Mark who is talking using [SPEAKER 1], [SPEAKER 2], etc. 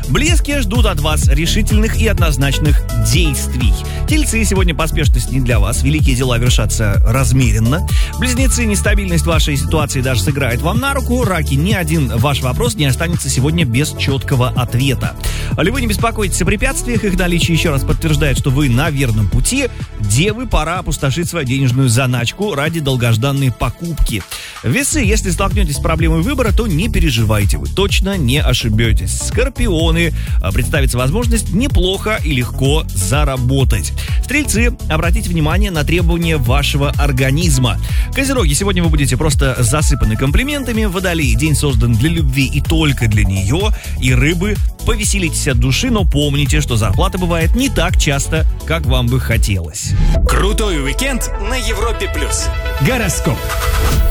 [SPEAKER 1] Близкие ждут от вас решительных и однозначных действий. Тельцы, сегодня поспешность не для вас, великие дела вершатся размеренно. Близнецы, нестабильность вашей ситуации даже сыграет вам на руку. Раки, ни один ваш вопрос не останется сегодня без четкого ответа. Львы, не беспокойтесь о препятствиях, их наличие еще раз подтверждает, что вы на верном пути. Девы, пора опустошить свою денежную заначку ради долгожданной покупки. Весы, если столкнетесь с проблемой выбора, то не переживайте, вы точно не ошибетесь. Скорпионы, представится возможность неплохо и легко заработать. Стрельцы, обратите внимание на требования вашего организма. Козероги, сегодня вы будете просто засыпаны комплиментами. Водолеи, день создан для любви и только для нее. И рыбы, повеселитесь от души, но помните, что зарплата бывает не так часто, как вам бы хотелось.
[SPEAKER 2] Крутой уикенд на Европе+. Гороскоп.